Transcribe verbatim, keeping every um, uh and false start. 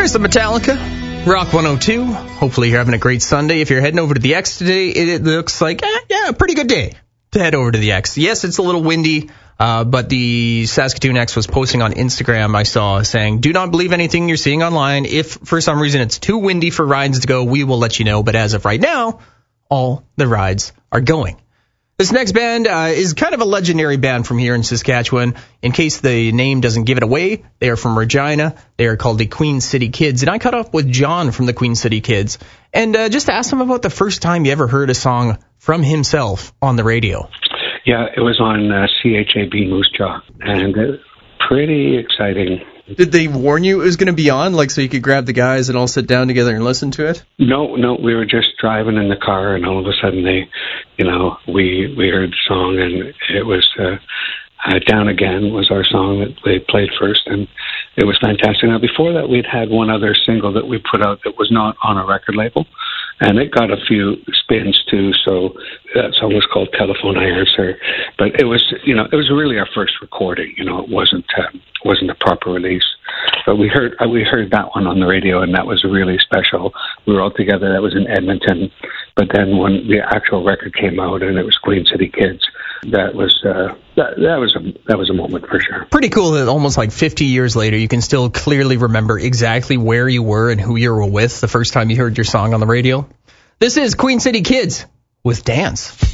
There's the Metallica, Rock one oh two. Hopefully you're having a great Sunday. If you're heading over to the X today, it looks like, eh, yeah, a pretty good day to head over to the X. Yes, it's a little windy, uh, but the Saskatoon X was posting on Instagram, I saw, saying, do not believe anything you're seeing online. If for some reason it's too windy for rides to go, we will let you know. But as of right now, all the rides are going. This next band uh, is kind of a legendary band from here in Saskatchewan. In case the name doesn't give it away, they are from Regina. They are called the Queen City Kids. And I caught up with John from the Queen City Kids and uh, just asked him about the first time you ever heard a song from himself on the radio. Yeah, it was on uh, C H A B Moose Jaw, and uh, pretty exciting. Did they warn you it was going to be on, like so you could grab the guys and all sit down together and listen to it? No, no, we were just driving in the car, and all of a sudden they, you know, we we heard the song, and it was uh, uh, Down Again was our song that they played first, and it was fantastic. Now, before that, we'd had one other single that we put out that was not on a record label, and it got a few spins too, so that song was called Telephone I Answer. But it was, you know, it was really our first recording, you know, it wasn't uh, wasn't a proper release. But we heard uh, we heard that one on the radio, and that was really special. We were all together, that was in Edmonton. But then when the actual record came out and it was Queen City Kids, that was uh, that, that was a that was a moment for sure. Pretty cool that almost like fifty years later, you can still clearly remember exactly where you were and who you were with the first time you heard your song on the radio. This is Queen City Kids with Dance.